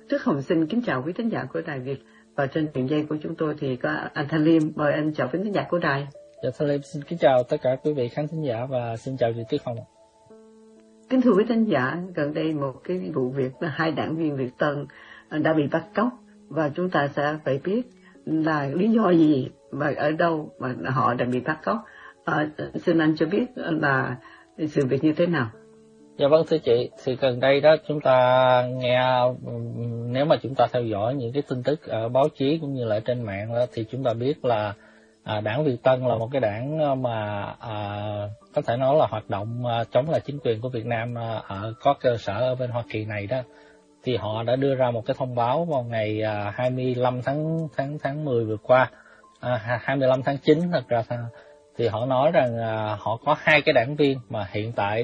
Trước Hồng xin kính chào quý thính giả của Đài Việt, và trên đường dây của chúng tôi thì có anh Thanh Liêm. Mời anh chào quý thính giả của Đài. Dạ, Thanh Liêm xin kính chào tất cả quý vị khán thính giả và xin chào chị Tuyết Hồng. Kính thưa quý thính giả, gần đây một cái vụ việc là 2 đảng viên Việt Tân đã bị bắt cóc, và chúng ta sẽ phải biết là lý do gì và ở đâu mà họ đã bị bắt cóc. Xin anh cho biết là sự việc như thế nào. Dạ vâng thưa chị, thì gần đây đó chúng ta nghe, nếu mà chúng ta theo dõi những cái tin tức ở báo chí cũng như là trên mạng đó, thì chúng ta biết là đảng Việt Tân là một cái đảng mà có thể nói là hoạt động chống lại chính quyền của Việt Nam có cơ sở ở bên Hoa Kỳ này đó. Thì họ đã đưa ra một cái thông báo vào ngày 25 tháng 10 vừa qua, 25 tháng 9 thật ra, thì họ nói rằng họ có 2 cái đảng viên mà hiện tại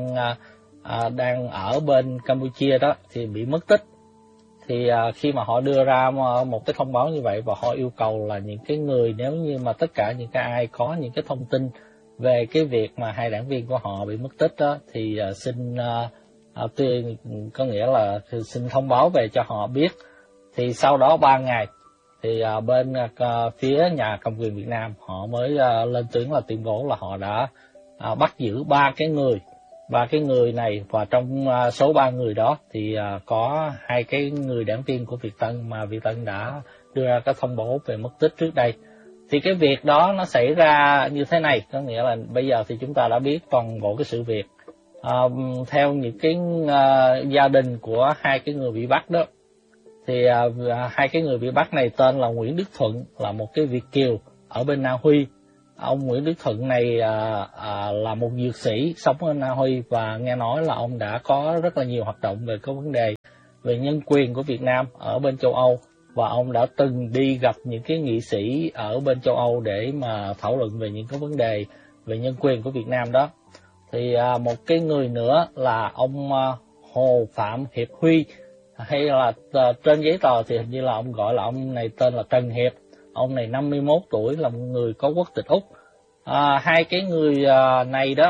đang ở bên Campuchia đó thì bị mất tích. Thì khi mà họ đưa ra một cái thông báo như vậy và họ yêu cầu là những cái người, nếu như mà tất cả những cái ai có những cái thông tin về cái việc mà 2 đảng viên của họ bị mất tích đó thì xin có nghĩa là xin thông báo về cho họ biết. Thì sau đó 3 ngày thì bên phía nhà cầm quyền Việt Nam họ mới lên tiếng là tuyên bố là họ đã bắt giữ 3 cái người này, và trong số 3 người đó thì có 2 cái người đảng viên của Việt Tân mà Việt Tân đã đưa ra cái thông báo về mất tích trước đây. Thì cái việc đó nó xảy ra như thế này, có nghĩa là bây giờ thì chúng ta đã biết toàn bộ cái sự việc. Theo những cái gia đình của 2 cái người bị bắt đó, thì 2 cái người bị bắt này tên là Nguyễn Đức Thuận, là một cái Việt kiều ở bên Na Uy. Ông Nguyễn Đức Thuận này là một dược sĩ sống ở Na Uy, và nghe nói là ông đã có rất là nhiều hoạt động về cái vấn đề về nhân quyền của Việt Nam ở bên châu Âu, và ông đã từng đi gặp những cái nghị sĩ ở bên châu Âu để mà thảo luận về những cái vấn đề về nhân quyền của Việt Nam đó. Thì một cái người nữa là ông Hồ Phạm Hiệp Huy, hay là trên giấy tờ thì hình như là ông gọi là ông này tên là Trần Hiệp. Ông này 51 tuổi, là một người có quốc tịch Úc. 2 cái người này đó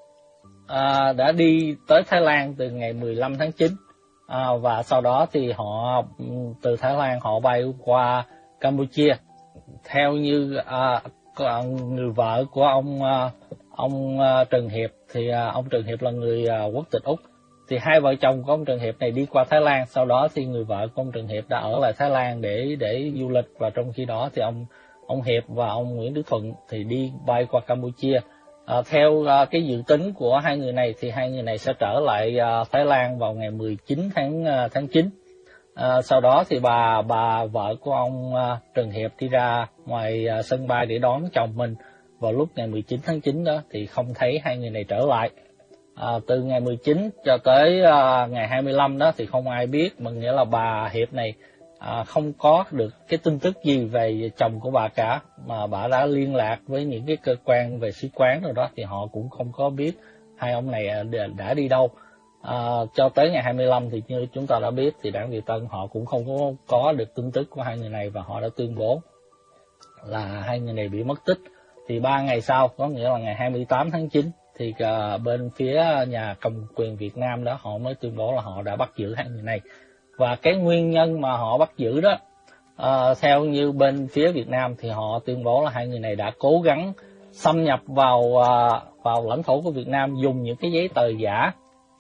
đã đi tới Thái Lan từ ngày 15 tháng 9. Và sau đó thì họ từ Thái Lan họ bay qua Campuchia. Theo như người vợ của ông Trần Hiệp, thì ông Trần Hiệp là người quốc tịch Úc. Thì 2 vợ chồng của ông Trần Hiệp này đi qua Thái Lan, sau đó thì người vợ của ông Trần Hiệp đã ở lại Thái Lan để du lịch, và trong khi đó thì ông Hiệp và ông Nguyễn Đức Thuận thì đi bay qua Campuchia. Theo cái dự tính của 2 người này thì 2 người này sẽ trở lại Thái Lan vào ngày 19 tháng 9. Sau đó thì bà vợ của ông Trần Hiệp đi ra ngoài sân bay để đón chồng mình vào lúc ngày 19 tháng 9 đó, thì không thấy 2 người này trở lại. Từ ngày 19 cho tới ngày 25 đó thì không ai biết, mà nghĩa là bà Hiệp này không có được cái tin tức gì về chồng của bà cả, mà bà đã liên lạc với những cái cơ quan về sứ quán rồi đó thì họ cũng không có biết 2 ông này đã đi đâu. Cho tới ngày 25 thì như chúng ta đã biết thì đảng Việt Tân họ cũng không có được tin tức của 2 người này, và họ đã tuyên bố là 2 người này bị mất tích. Thì 3 ngày sau, có nghĩa là ngày 28 tháng 9 thì bên phía nhà cầm quyền Việt Nam đó họ mới tuyên bố là họ đã bắt giữ 2 người này. Và cái nguyên nhân mà họ bắt giữ đó, theo như bên phía Việt Nam thì họ tuyên bố là 2 người này đã cố gắng xâm nhập vào lãnh thổ của Việt Nam dùng những cái giấy tờ giả,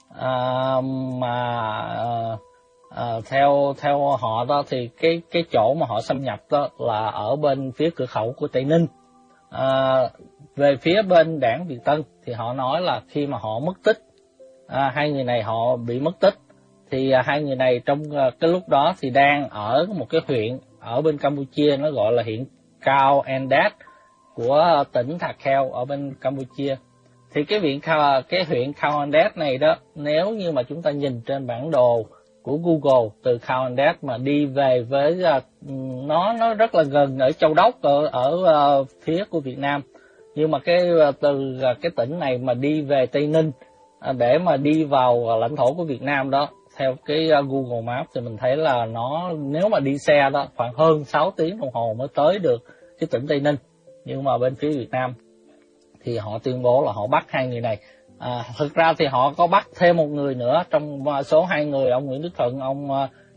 theo họ đó thì cái chỗ mà họ xâm nhập đó là ở bên phía cửa khẩu của Tây Ninh. Về phía bên đảng Việt Tân thì họ nói là khi mà họ mất tích, 2 người này họ bị mất tích, thì 2 người này trong cái lúc đó thì đang ở một cái huyện ở bên Campuchia, nó gọi là huyện Khao Endat của tỉnh Thà Kheo ở bên Campuchia. Thì cái huyện Khao Endat này đó, nếu như mà chúng ta nhìn trên bản đồ của Google, từ Khao Endat mà đi về với nó rất là gần ở Châu Đốc ở phía của Việt Nam. Nhưng mà từ cái tỉnh này mà đi về Tây Ninh để mà đi vào lãnh thổ của Việt Nam đó, theo cái Google Maps thì mình thấy là nó, nếu mà đi xe đó khoảng hơn 6 tiếng đồng hồ mới tới được cái tỉnh Tây Ninh. Nhưng mà bên phía Việt Nam thì họ tuyên bố là họ bắt 2 người này. Thực ra thì họ có bắt thêm một người nữa trong số 2 người, ông Nguyễn Đức Thuận, ông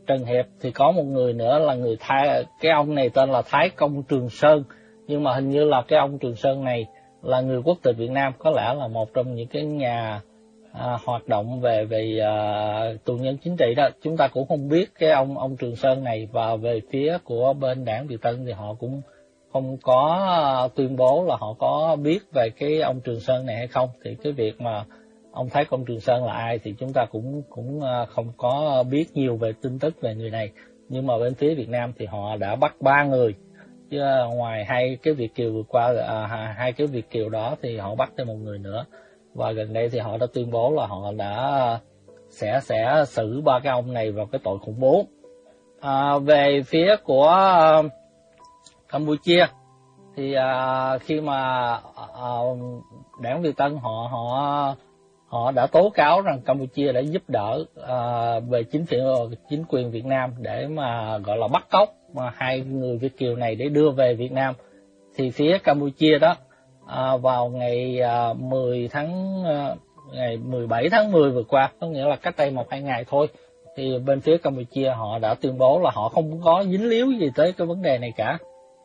Trần Hiệp thì có một người nữa là người Thái, cái ông này tên là Thái Công Trường Sơn, nhưng mà hình như là cái ông Trường Sơn này là người quốc tịch Việt Nam, có lẽ là một trong những cái nhà hoạt động về tù nhân chính trị đó. Chúng ta cũng không biết cái ông Trường Sơn này, và về phía của bên đảng Việt Tân thì họ cũng không có tuyên bố là họ có biết về cái ông Trường Sơn này hay không. Thì cái việc mà ông Thái Công Trường Sơn là ai thì chúng ta cũng không có biết nhiều về tin tức về người này. Nhưng mà bên phía Việt Nam thì họ đã bắt 3 người, chứ ngoài hai cái Việt kiều vừa qua, hai cái Việt kiều đó thì họ bắt thêm một người nữa. Và gần đây thì họ đã tuyên bố là họ đã sẽ xử 3 cái ông này vào cái tội khủng bố. Về phía của Campuchia thì khi mà đảng Việt Tân họ đã tố cáo rằng Campuchia đã giúp đỡ về chính quyền Việt Nam để mà gọi là bắt cóc mà 2 người Việt kiều này để đưa về Việt Nam. Thì phía Campuchia đó vào ngày 17 tháng 10 vừa qua, có nghĩa là cách đây 1-2 ngày thôi, thì bên phía Campuchia họ đã tuyên bố là họ không có dính líu gì tới cái vấn đề này cả.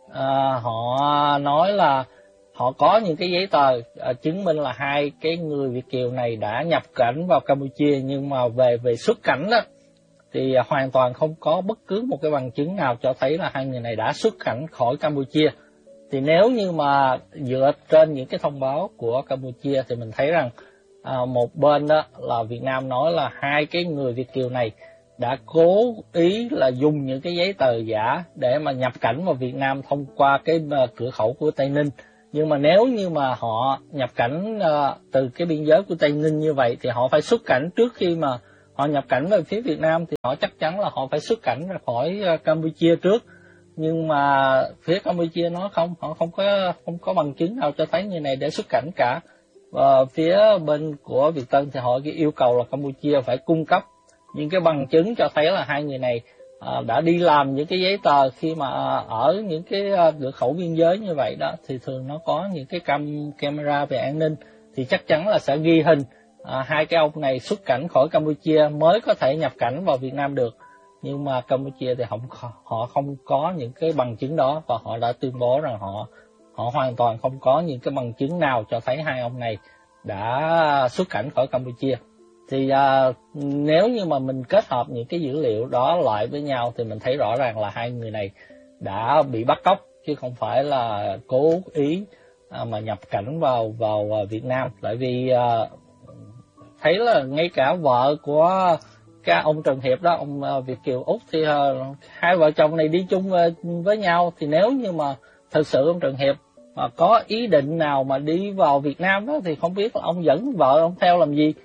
Họ nói là họ có những cái giấy tờ chứng minh là 2 cái người Việt kiều này đã nhập cảnh vào Campuchia, nhưng mà về xuất cảnh đó thì hoàn toàn không có bất cứ một cái bằng chứng nào cho thấy là 2 người này đã xuất cảnh khỏi Campuchia. Thì nếu như mà dựa trên những cái thông báo của Campuchia thì mình thấy rằng một bên đó là Việt Nam nói là 2 cái người Việt kiều này đã cố ý là dùng những cái giấy tờ giả để mà nhập cảnh vào Việt Nam thông qua cái cửa khẩu của Tây Ninh. Nhưng mà nếu như mà họ nhập cảnh từ cái biên giới của Tây Ninh như vậy thì họ phải xuất cảnh trước khi mà họ nhập cảnh về phía Việt Nam, thì họ chắc chắn là họ phải xuất cảnh ra khỏi Campuchia trước. Nhưng mà phía Campuchia nó họ không có bằng chứng nào cho thấy người này để xuất cảnh cả. Và phía bên của Việt Tân thì họ yêu cầu là Campuchia phải cung cấp những cái bằng chứng cho thấy là 2 người này đã đi làm những cái giấy tờ. Khi mà ở những cái cửa khẩu biên giới như vậy đó thì thường nó có những cái camera về an ninh, thì chắc chắn là sẽ ghi hình 2 cái ông này xuất cảnh khỏi Campuchia mới có thể nhập cảnh vào Việt Nam được. Nhưng mà Campuchia thì họ không có những cái bằng chứng đó, và họ đã tuyên bố rằng họ hoàn toàn không có những cái bằng chứng nào cho thấy 2 ông này đã xuất cảnh khỏi Campuchia. Thì nếu như mà mình kết hợp những cái dữ liệu đó lại với nhau thì mình thấy rõ ràng là 2 người này đã bị bắt cóc, chứ không phải là cố ý mà nhập cảnh vào Việt Nam. Tại vì thấy là ngay cả vợ của cái ông Trần Hiệp đó, ông Việt kiều Úc, thì 2 vợ chồng này đi chung với nhau. Thì nếu như mà thực sự ông Trần Hiệp mà có ý định nào mà đi vào Việt Nam đó thì không biết là ông dẫn vợ ông theo làm gì.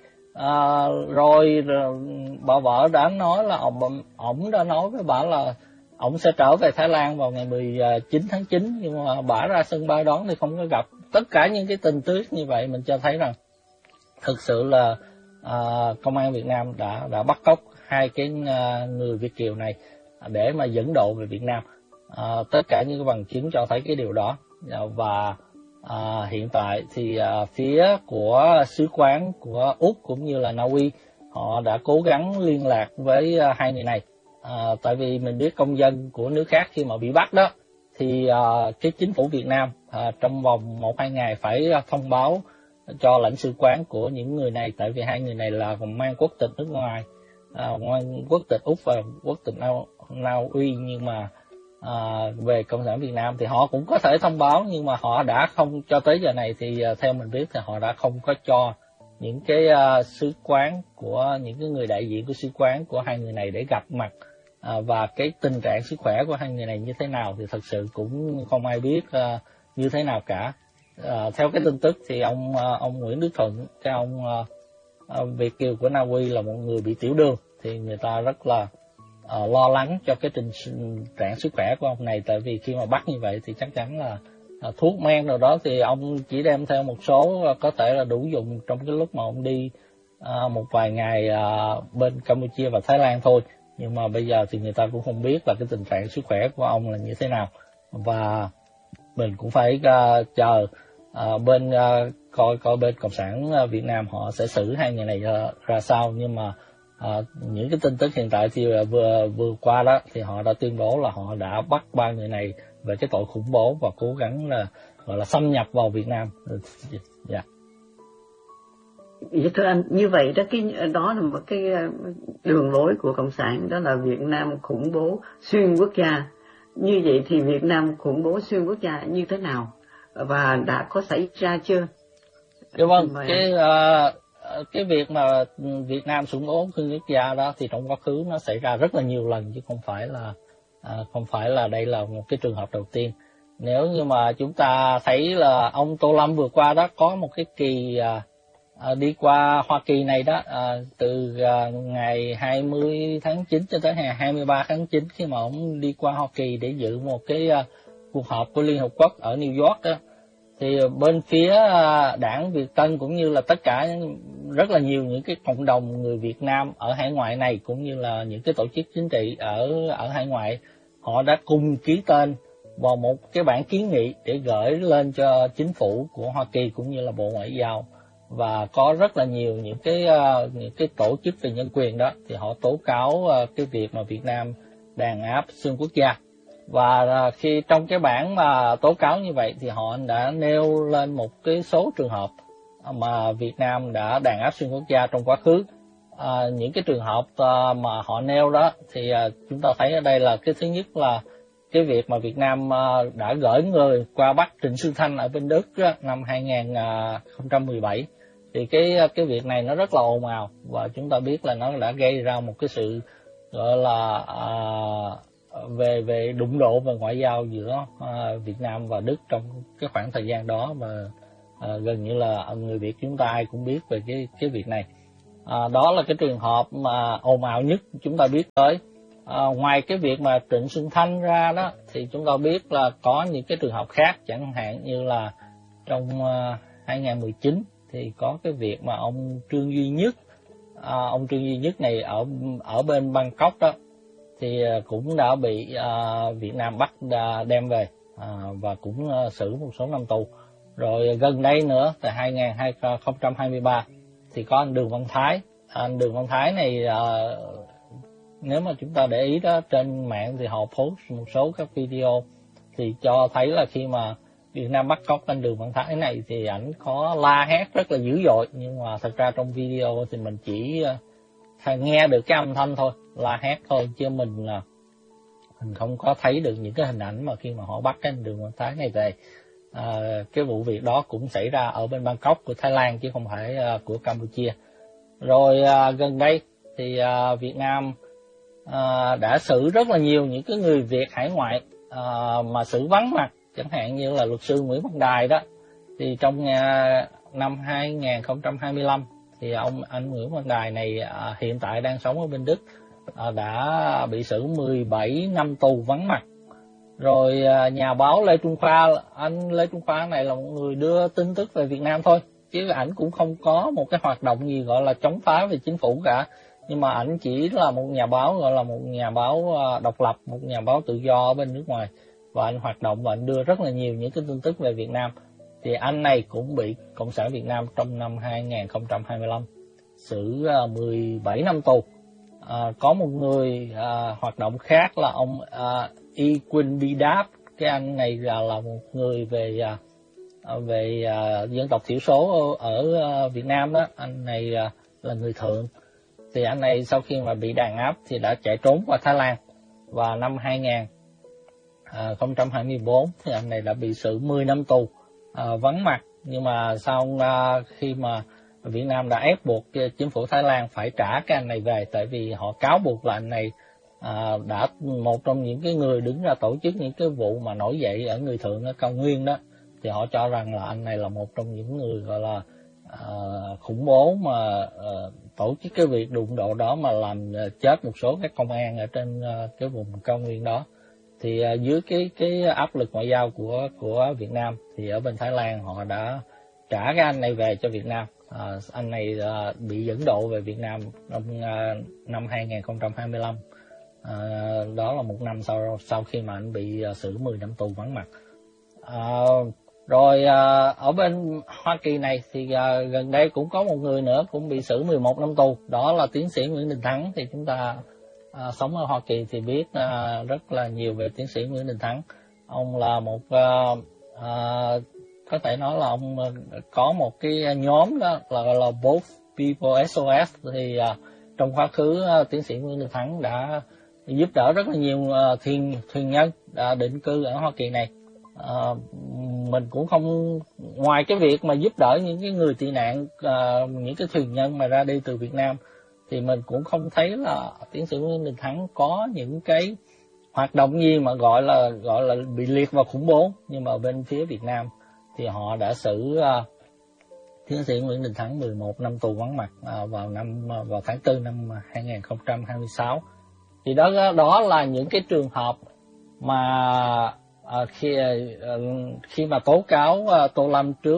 Rồi bà vợ đã nói là ông đã nói với bà là ông sẽ trở về Thái Lan vào ngày 19 tháng 9, nhưng mà bà ra sân bay đón thì không có gặp. Tất cả những cái tình tiết như vậy mình cho thấy rằng thực sự là công an Việt Nam đã bắt cóc 2 cái người Việt kiều này để mà dẫn độ về Việt Nam. Tất cả những cái bằng chứng cho thấy cái điều đó. Và hiện tại thì phía của sứ quán của Úc cũng như là Na Uy họ đã cố gắng liên lạc với 2 người này. Tại vì mình biết công dân của nước khác khi mà bị bắt đó thì cái chính phủ Việt Nam trong vòng 1-2 ngày phải thông báo cho lãnh sự quán của những người này. Tại vì 2 người này là mang quốc tịch nước ngoài, mang quốc tịch Úc và quốc tịch Na Uy, nhưng mà về Cộng sản Việt Nam thì họ cũng có thể thông báo, nhưng mà họ đã không cho tới giờ này thì theo mình biết thì họ đã không có cho những cái sứ quán của những cái người đại diện của sứ quán của 2 người này để gặp mặt. Và cái tình trạng sức khỏe của 2 người này như thế nào thì thật sự cũng không ai biết như thế nào cả. Theo cái tin tức thì ông Nguyễn Đức Thuận, cái ông Việt kiều của Na Uy là một người bị tiểu đường, thì người ta rất là lo lắng cho cái tình trạng sức khỏe của ông này. Tại vì khi mà bắt như vậy thì chắc chắn là thuốc men rồi đó thì ông chỉ đem theo một số có thể là đủ dùng trong cái lúc mà ông đi một vài ngày bên Campuchia và Thái Lan thôi. Nhưng mà bây giờ thì người ta cũng không biết là cái tình trạng sức khỏe của ông là như thế nào, và mình cũng phải chờ bên coi bên Cộng sản Việt Nam họ sẽ xử 2 người này ra sao. Nhưng mà những cái tin tức hiện tại thì vừa qua đó thì họ đã tuyên bố là họ đã bắt 3 người này về cái tội khủng bố và cố gắng là gọi là xâm nhập vào Việt Nam. Dạ. Dạ thưa anh, như vậy đó, đó là một cái đường lối của Cộng sản, đó là Việt Nam khủng bố xuyên quốc gia. Như vậy thì Việt Nam khủng bố xuyên quốc gia như thế nào và đã có xảy ra chưa? Dạ vâng, cái việc mà Việt Nam khủng bố xuyên quốc gia đó thì trong quá khứ nó xảy ra rất là nhiều lần, chứ không phải là đây là một cái trường hợp đầu tiên. Nếu như mà chúng ta thấy là ông Tô Lâm vừa qua đó có một cái kỳ đi qua Hoa Kỳ này đó, từ ngày 20 tháng 9 cho tới ngày 23 tháng 9, khi mà ông đi qua Hoa Kỳ để dự một cái cuộc họp của Liên Hợp Quốc ở New York đó, thì bên phía đảng Việt Tân cũng như là tất cả rất là nhiều những cái cộng đồng người Việt Nam ở hải ngoại này, cũng như là những cái tổ chức chính trị ở hải ngoại, họ đã cùng ký tên vào một cái bản kiến nghị để gửi lên cho chính phủ của Hoa Kỳ cũng như là Bộ Ngoại giao. Và có rất là nhiều những cái tổ chức về nhân quyền đó thì họ tố cáo cái việc mà Việt Nam đàn áp xuyên quốc gia. Và khi trong cái bản mà tố cáo như vậy thì họ đã nêu lên một cái số trường hợp mà Việt Nam đã đàn áp xuyên quốc gia trong quá khứ. Những cái trường hợp mà họ nêu đó thì chúng ta thấy ở đây là cái thứ nhất là cái việc mà Việt Nam đã gửi người qua bắt Trịnh Xuân Thanh ở bên Đức năm 2017. Thì cái việc này nó rất là ồn ào, và chúng ta biết là nó đã gây ra một cái sự gọi là về đụng độ về ngoại giao giữa Việt Nam và Đức trong cái khoảng thời gian đó, và gần như là người Việt chúng ta ai cũng biết về cái việc này. Đó là cái trường hợp mà ồn ào nhất chúng ta biết tới. Ngoài cái việc mà Trịnh Xuân Thanh ra đó thì chúng ta biết là có những cái trường hợp khác, chẳng hạn như là trong 2019 thì có cái việc mà ông Trương Duy Nhất này ở bên Bangkok đó thì cũng đã bị Việt Nam bắt đem về và cũng xử một số năm tù. Rồi gần đây nữa tại 2023 thì có anh Đường Văn Thái. Anh Đường Văn Thái này nếu mà chúng ta để ý đó, trên mạng thì họ post một số các video thì cho thấy là khi mà Việt Nam bắt cóc anh Đường Văn Thái này thì ảnh có la hét rất là dữ dội, nhưng mà thật ra trong video thì mình chỉ nghe được cái âm thanh thôi, la hét thôi, chứ mình không có thấy được những cái hình ảnh mà khi mà họ bắt cái anh Đường Văn Thái này về. Cái vụ việc đó cũng xảy ra ở bên Bangkok của Thái Lan chứ không phải của Campuchia. Rồi gần đây thì Việt Nam đã xử rất là nhiều những cái người Việt hải ngoại mà xử vắng mặt, chẳng hạn như là luật sư Nguyễn Văn Đài đó. Thì trong năm 2025 thì anh Nguyễn Văn Đài này hiện tại đang sống ở bên Đức, đã bị xử 17 năm tù vắng mặt. Rồi nhà báo Lê Trung Khoa, anh Lê Trung Khoa này là một người đưa tin tức về Việt Nam thôi, chứ ảnh cũng không có một cái hoạt động gì gọi là chống phá về chính phủ cả. Nhưng mà ảnh chỉ là một nhà báo, gọi là một nhà báo độc lập, một nhà báo tự do ở bên nước ngoài, và anh hoạt động và anh đưa rất là nhiều những cái tin tức về Việt Nam. Thì anh này cũng bị Cộng sản Việt Nam trong năm 2025 xử 17 năm tù. Có một người hoạt động khác là ông Y Quynh Bi Đáp. Cái anh này là một người về dân tộc thiểu số ở Việt Nam đó. Anh này là người Thượng. Thì anh này sau khi mà bị đàn áp thì đã chạy trốn qua Thái Lan, và năm 2024 thì anh này đã bị xử 10 năm tù vắng mặt. Nhưng mà sau khi mà Việt Nam đã ép buộc chính phủ Thái Lan phải trả cái anh này về, tại vì họ cáo buộc là anh này đã một trong những cái người đứng ra tổ chức những cái vụ mà nổi dậy ở người Thượng ở cao nguyên đó, thì họ cho rằng là anh này là một trong những người gọi là khủng bố mà tổ chức cái việc đụng độ đó mà làm chết một số các công an ở trên cái vùng cao nguyên đó. Thì dưới cái áp lực ngoại giao của Việt Nam thì ở bên Thái Lan họ đã trả cái anh này về cho Việt Nam. Anh này bị dẫn độ về Việt Nam năm 2025. Đó là một năm sau khi mà anh bị xử 10 năm tù vắng mặt. Rồi ở bên Hoa Kỳ này thì gần đây cũng có một người nữa cũng bị xử 11 năm tù, đó là tiến sĩ Nguyễn Đình Thắng. Thì chúng ta sống ở Hoa Kỳ thì biết rất là nhiều về tiến sĩ Nguyễn Đình Thắng. Ông là một có thể nói là ông có một cái nhóm đó là Both People SOS. Thì trong quá khứ tiến sĩ Nguyễn Đình Thắng đã giúp đỡ rất là nhiều thuyền nhân định cư ở Hoa Kỳ này. Mình cũng không, ngoài cái việc mà giúp đỡ những cái người tị nạn, những cái thuyền nhân mà ra đi từ Việt Nam, thì mình cũng không thấy là tiến sĩ Nguyễn Đình Thắng có những cái hoạt động gì mà gọi là bị liệt vào khủng bố. Nhưng mà bên phía Việt Nam thì họ đã xử tiến sĩ Nguyễn Đình Thắng 11 năm tù vắng mặt vào tháng 4 năm 2026. Thì đó là những cái trường hợp mà khi mà tố cáo Tô Lâm trước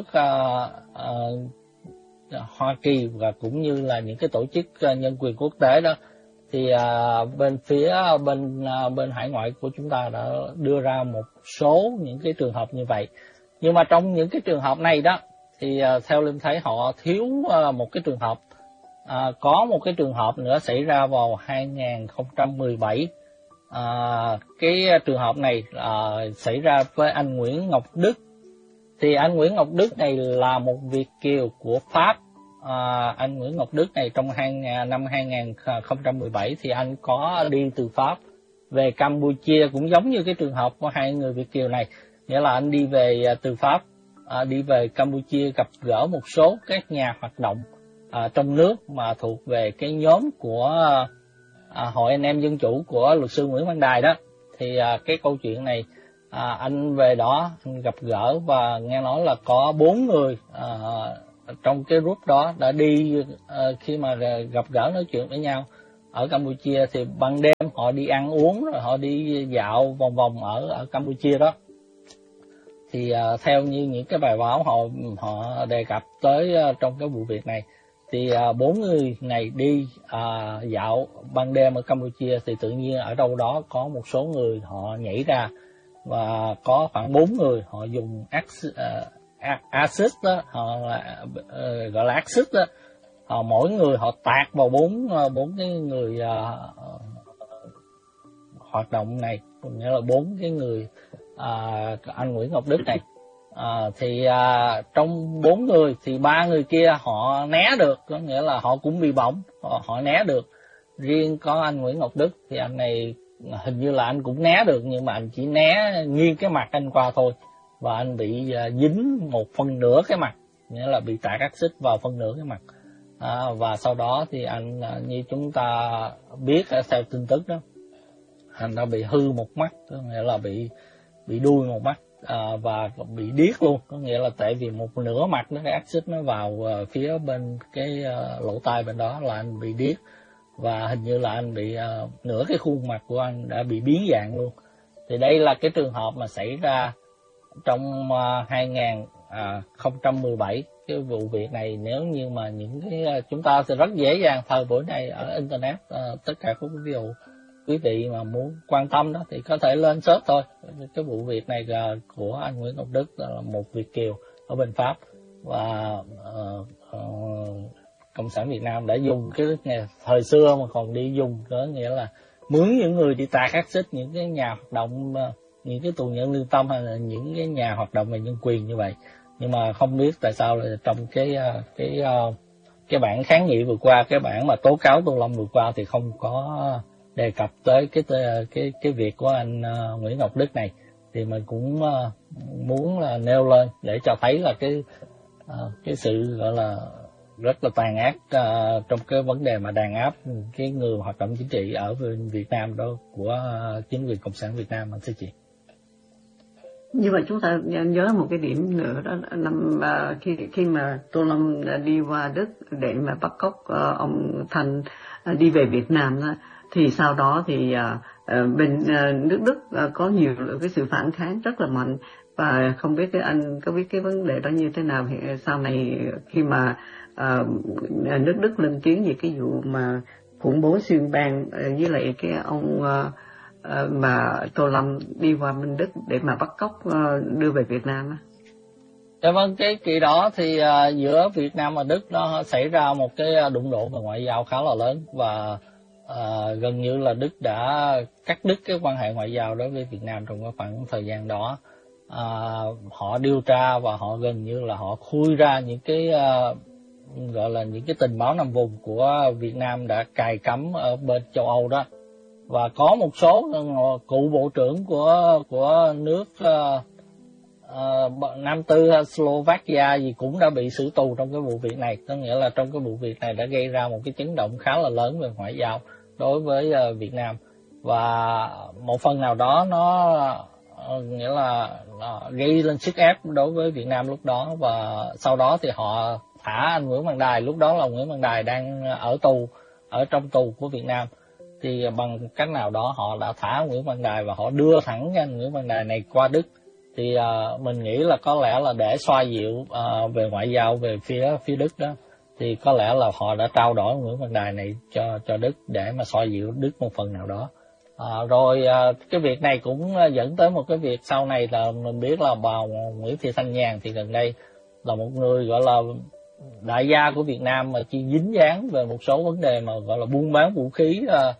Hoa Kỳ và cũng như là những cái tổ chức nhân quyền quốc tế đó, thì bên phía bên hải ngoại của chúng ta đã đưa ra một số những cái trường hợp như vậy. Nhưng mà trong những cái trường hợp này đó thì theo Linh thấy họ thiếu một cái trường hợp. Có một cái trường hợp nữa xảy ra vào 2017. Cái trường hợp này xảy ra với anh Nguyễn Ngọc Đức. Thì anh Nguyễn Ngọc Đức này là một Việt kiều của Pháp. Anh Nguyễn Ngọc Đức này trong năm 2017 thì anh có đi từ Pháp về Campuchia, cũng giống như cái trường hợp của hai người Việt kiều này. Nghĩa là anh đi về từ Pháp, đi về Campuchia, gặp gỡ một số các nhà hoạt động trong nước mà thuộc về cái nhóm của Hội Anh Em Dân Chủ của luật sư Nguyễn Văn Đài đó. Thì cái câu chuyện này anh về đó anh gặp gỡ và nghe nói là có 4 người trong cái group đó đã đi, khi mà gặp gỡ nói chuyện với nhau ở Campuchia thì ban đêm họ đi ăn uống rồi họ đi dạo vòng vòng ở Campuchia đó. Thì theo như những cái bài báo họ đề cập tới trong cái vụ việc này, thì 4 người này đi dạo ban đêm ở Campuchia thì tự nhiên ở đâu đó có một số người họ nhảy ra, và có khoảng 4 người họ dùng axit đó, họ gọi là axit đó, mỗi người họ tạt vào bốn cái người hoạt động này, nghĩa là 4 cái người anh Nguyễn Ngọc Đức này. Thì trong 4 người thì 3 người kia họ né được, có nghĩa là họ cũng bị bỏng, họ né được. Riêng có anh Nguyễn Ngọc Đức thì anh này hình như là anh cũng né được, nhưng mà anh chỉ né nghiêng cái mặt anh qua thôi, và anh bị dính 1/2 cái mặt, nghĩa là bị tạt axit vào 1/2 cái mặt. Và sau đó thì anh, như chúng ta biết theo tin tức đó, anh đã bị hư một mắt, có nghĩa là bị đuôi một mắt, và bị điếc luôn, có nghĩa là tại vì 1/2 mặt nó cái axit nó vào phía bên cái lỗ tai bên đó là anh bị điếc, và hình như là anh bị nửa cái khuôn mặt của anh đã bị biến dạng luôn. Thì đây là cái trường hợp mà xảy ra trong 2017. Cái vụ việc này nếu như mà những cái chúng ta sẽ rất dễ dàng thời buổi này ở internet, tất cả các quý vị mà muốn quan tâm đó thì có thể lên search thôi. Cái vụ việc này của anh Nguyễn Ngọc Đức là một Việt kiều ở bên Pháp, và Cộng sản Việt Nam đã dùng cái ngày thời xưa mà còn đi dùng, có nghĩa là mướn những người đi tạt axit, những cái nhà hoạt động, những cái tù nhân lương tâm hay là những cái nhà hoạt động về nhân quyền như vậy. Nhưng mà không biết tại sao là trong cái bản kháng nghị vừa qua, cái bản mà tố cáo Tô Lâm vừa qua thì không có đề cập tới cái việc của anh Nguyễn Ngọc Đức này. Thì mình cũng muốn là nêu lên để cho thấy là cái sự gọi là rất là tàn ác trong cái vấn đề mà đàn áp cái người hoạt động chính trị ở Việt Nam đó của chính quyền Cộng sản Việt Nam, anh thưa chị. Nhưng mà chúng ta nhớ một cái điểm nữa đó, khi mà Tô Lâm đi qua Đức để mà bắt cóc ông Thành đi về Việt Nam đó, thì sau đó thì bên nước Đức có nhiều cái sự phản kháng rất là mạnh. Và không biết anh có biết cái vấn đề đó như thế nào thì sau này khi mà nước Đức lên tiếng về cái vụ mà khủng bố xuyên bang với lại cái ông mà Tô Lâm đi qua bên Đức để mà bắt cóc đưa về Việt Nam á. Dạ vâng, cái kỳ đó thì giữa Việt Nam và Đức nó xảy ra một cái đụng độ về ngoại giao khá là lớn, và gần như là Đức đã cắt đứt cái quan hệ ngoại giao đối với Việt Nam trong cái khoảng thời gian đó. Họ điều tra và họ gần như là họ khui ra những cái gọi là những cái tình báo nằm vùng của Việt Nam đã cài cắm ở bên châu Âu đó, và có một số cựu bộ trưởng của nước Nam Tư Slovakia gì cũng đã bị xử tù trong cái vụ việc này. Có nghĩa là trong cái vụ việc này đã gây ra một cái chấn động khá là lớn về ngoại giao đối với Việt Nam, và một phần nào đó nó nghĩa là gây lên sức ép đối với Việt Nam lúc đó. Và sau đó thì họ thả anh Nguyễn Văn Đài, lúc đó là Nguyễn Văn Đài đang ở trong tù của Việt Nam, thì bằng cách nào đó họ đã thả Nguyễn Văn Đài và họ đưa thẳng anh Nguyễn Văn Đài này qua Đức. Thì mình nghĩ là có lẽ là để xoa dịu về ngoại giao về phía Đức đó, thì có lẽ là họ đã trao đổi Nguyễn Văn Đài này cho Đức để mà xoa dịu Đức một phần nào đó. Rồi cái việc này cũng dẫn tới một cái việc sau này là mình biết là bà Nguyễn Thị Thanh Nhàn thì gần đây là một người gọi là đại gia của Việt Nam mà chỉ dính dáng về một số vấn đề mà gọi là buôn bán vũ khí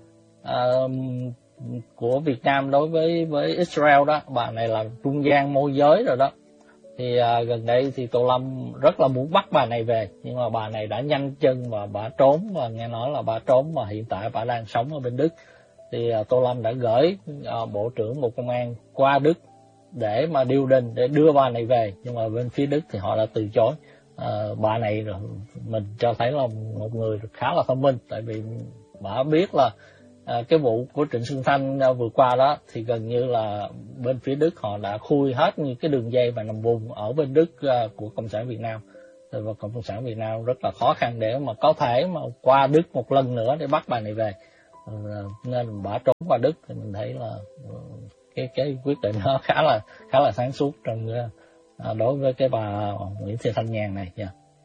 của Việt Nam đối với Israel đó. Bà này là trung gian môi giới rồi đó. Thì gần đây thì Tô Lâm rất là muốn bắt bà này về, nhưng mà bà này đã nhanh chân và bà trốn, và nghe nói là bà trốn mà hiện tại bà đang sống ở bên Đức. Thì Tô Lâm đã gửi Bộ trưởng Bộ Công an qua Đức để mà điều đình để đưa bà này về, nhưng mà bên phía Đức thì họ đã từ chối. Bà này mình cho thấy là một người khá là thông minh, tại vì bà biết là cái vụ của Trịnh Xuân Thanh vừa qua đó thì gần như là bên phía Đức họ đã khui hết những cái đường dây và nằm vùng ở bên Đức của Cộng sản Việt Nam, và Cộng sản Việt Nam rất là khó khăn để mà có thể mà qua Đức một lần nữa để bắt bà này về. Nên bà trốn qua Đức thì mình thấy là cái quyết định nó khá là sáng suốt trong đối với cái bà Nguyễn Thị Thanh Nhàn này.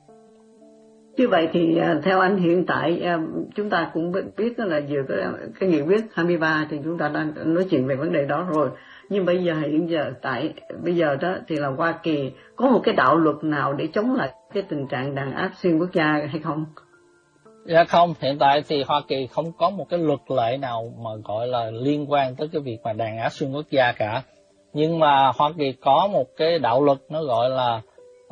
Như vậy thì theo anh hiện tại chúng ta cũng biết là vừa cái nghị quyết 23 thì chúng ta đang nói chuyện về vấn đề đó rồi. Nhưng bây giờ đó thì là Hoa Kỳ có một cái đạo luật nào để chống lại cái tình trạng đàn áp xuyên quốc gia hay không? Dạ không, hiện tại thì Hoa Kỳ không có một cái luật lệ nào mà gọi là liên quan tới cái việc mà đàn áp xuyên quốc gia cả. Nhưng mà Hoa Kỳ có một cái đạo luật nó gọi là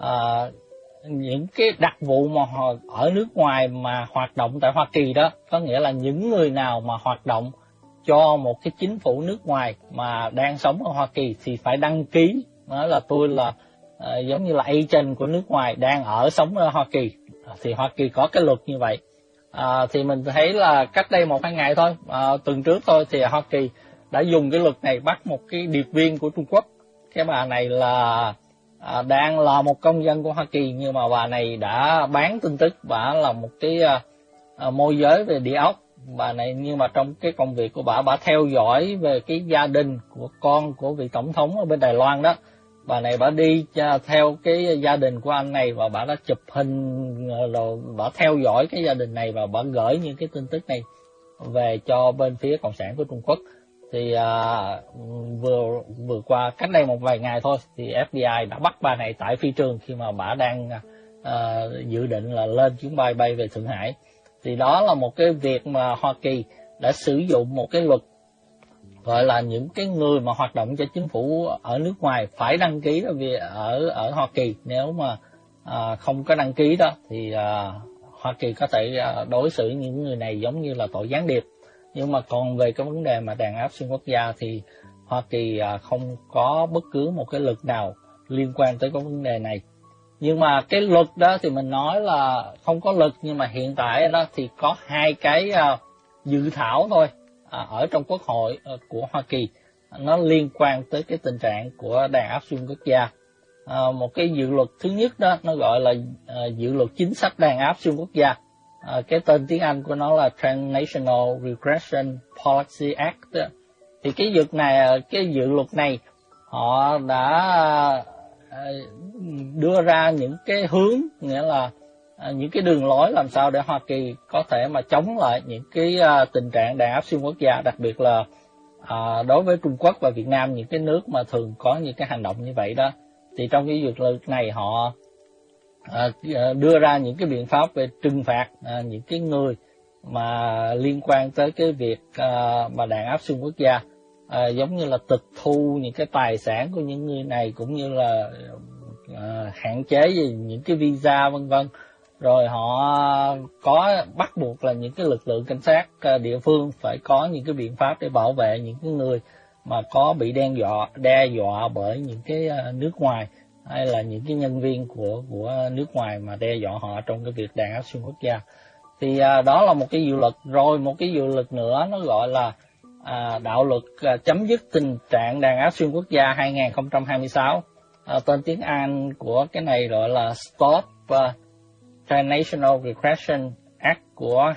những cái đặc vụ mà ở nước ngoài mà hoạt động tại Hoa Kỳ đó, có nghĩa là những người nào mà hoạt động cho một cái chính phủ nước ngoài mà đang sống ở Hoa Kỳ thì phải đăng ký, nói là tôi là giống như là agent của nước ngoài đang sống ở Hoa Kỳ, thì Hoa Kỳ có cái luật như vậy. Thì mình thấy là cách đây 1-2 ngày thôi, tuần trước thôi, thì Hoa Kỳ đã dùng cái luật này bắt một cái điệp viên của Trung Quốc. Cái bà này là đang là một công dân của Hoa Kỳ, nhưng mà bà này đã bán tin tức bà là một cái môi giới về địa ốc. Bà này nhưng mà trong cái công việc của bà theo dõi về cái gia đình của con của vị tổng thống ở bên Đài Loan đó. Bà này bà đi theo cái gia đình của anh này và bà đã chụp hình rồi bà theo dõi cái gia đình này và bà gửi những cái tin tức này về cho bên phía Cộng sản của Trung Quốc. Thì vừa qua cách đây một vài ngày thôi thì FBI đã bắt bà này tại phi trường khi mà bà đang dự định là lên chuyến bay về Thượng Hải. Thì đó là một cái việc mà Hoa Kỳ đã sử dụng một cái luật gọi là những cái người mà hoạt động cho chính phủ ở nước ngoài phải đăng ký ở Hoa Kỳ. Nếu mà không có đăng ký đó thì Hoa Kỳ có thể đối xử những người này giống như là tội gián điệp. Nhưng mà còn về cái vấn đề mà đàn áp xuyên quốc gia thì Hoa Kỳ không có bất cứ một cái luật nào liên quan tới cái vấn đề này. Nhưng mà cái luật đó thì mình nói là không có luật, nhưng mà hiện tại đó thì có 2 cái dự thảo thôi ở trong Quốc hội của Hoa Kỳ, nó liên quan tới cái tình trạng của đàn áp xuyên quốc gia. Một cái dự luật thứ nhất đó nó gọi là dự luật chính sách đàn áp xuyên quốc gia. Cái tên tiếng Anh của nó là Transnational Regression Policy Act. Thì cái dự luật này họ đã đưa ra những cái hướng, nghĩa là những cái đường lối làm sao để Hoa Kỳ có thể mà chống lại những cái tình trạng đàn áp xuyên quốc gia, đặc biệt là đối với Trung Quốc và Việt Nam, những cái nước mà thường có những cái hành động như vậy đó. thì trong cái dự luật này họ đưa ra những cái biện pháp về trừng phạt những cái người mà liên quan tới cái việc mà đàn áp xuyên quốc gia, giống như là tịch thu những cái tài sản của những người này, cũng như là hạn chế về những cái visa vân vân. Rồi họ có bắt buộc là những cái lực lượng cảnh sát địa phương phải có những cái biện pháp để bảo vệ những cái người mà có bị đe dọa bởi những cái nước ngoài, hay là những cái nhân viên của nước ngoài mà đe dọa họ trong cái việc đàn áp xuyên quốc gia. Thì đó là một cái dự luật. Rồi một cái dự luật nữa nó gọi là đạo luật chấm dứt tình trạng đàn áp xuyên quốc gia 2026. Tên tiếng Anh của cái này gọi là Stop Transnational Regression Act của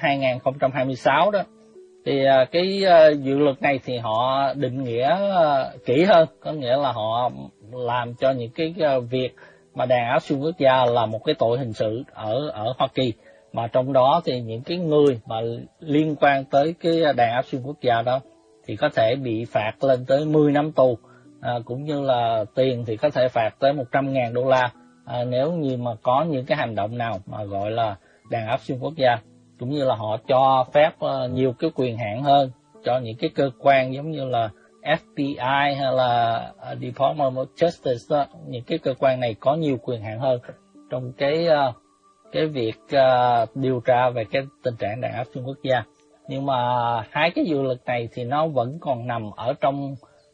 2026 đó. Thì cái dự luật này thì họ định nghĩa kỹ hơn, có nghĩa là họ làm cho những cái việc mà đàn áp xuyên quốc gia là một cái tội hình sự ở Hoa Kỳ, mà trong đó thì những cái người mà liên quan tới cái đàn áp xuyên quốc gia đó thì có thể bị phạt lên tới 10 năm tù, cũng như là tiền thì có thể phạt tới 100.000 đô la nếu như mà có những cái hành động nào mà gọi là đàn áp xuyên quốc gia. Cũng như là họ cho phép nhiều cái quyền hạn hơn cho những cái cơ quan giống như là FBI hay là Department of Justice đó. Những cái cơ quan này có nhiều quyền hạn hơn trong cái việc điều tra về cái tình trạng đàn áp xuyên quốc gia. Nhưng mà hai cái dự luật này thì nó vẫn còn nằm ở trong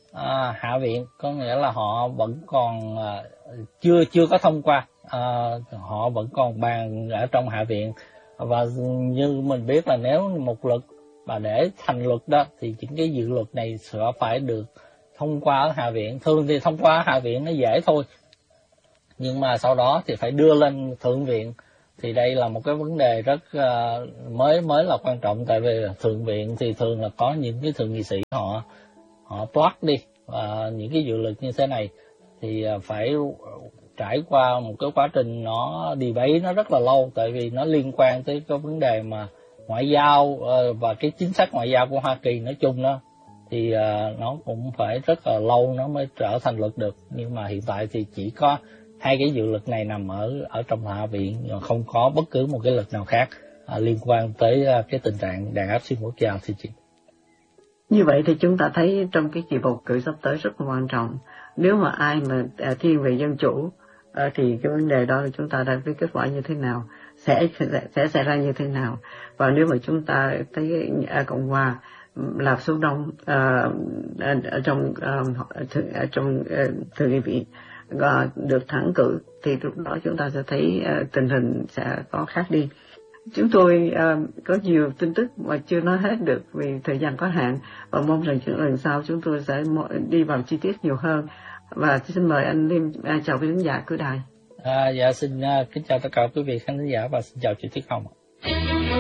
Hạ viện, có nghĩa là họ vẫn còn chưa có thông qua, họ vẫn còn bàn ở trong Hạ viện. Và như mình biết là nếu một luật mà để thành luật đó thì những cái dự luật này sẽ phải được thông qua ở Hạ viện. Thường thì thông qua Hạ viện nó dễ thôi, nhưng mà sau đó thì phải đưa lên Thượng viện. Thì đây là một cái vấn đề rất mới là quan trọng, tại vì Thượng viện thì thường là có những cái thượng nghị sĩ họ block đi, và những cái dự luật như thế này thì phải trải qua một cái quá trình nó debate nó rất là lâu, tại vì nó liên quan tới cái vấn đề mà ngoại giao và cái chính sách ngoại giao của Hoa Kỳ nói chung đó, thì nó cũng phải rất là lâu nó mới trở thành luật được. Nhưng mà hiện tại thì chỉ có hai cái dự luật này nằm ở trong Hạ viện, không có bất cứ một cái luật nào khác liên quan tới cái tình trạng đàn áp xuyên quốc gia. Thì chị như vậy thì chúng ta thấy trong cái kỳ bầu cử sắp tới rất là quan trọng. Nếu mà ai mà thiên về dân chủ thì cái vấn đề đó là chúng ta đã biết kết quả như thế nào, sẽ xảy ra như thế nào. Và nếu mà chúng ta thấy Cộng hòa là số đông ở trong thượng nghị viện được thắng cử, thì lúc đó chúng ta sẽ thấy tình hình sẽ có khác đi. Chúng tôi có nhiều tin tức mà chưa nói hết được vì thời gian có hạn, và mong rằng lần sau chúng tôi sẽ đi vào chi tiết nhiều hơn. Và xin mời anh Liêm chào quý khán giả của đài. Dạ, xin kính chào tất cả quý vị khán giả và xin chào chị Tuyết Hồng.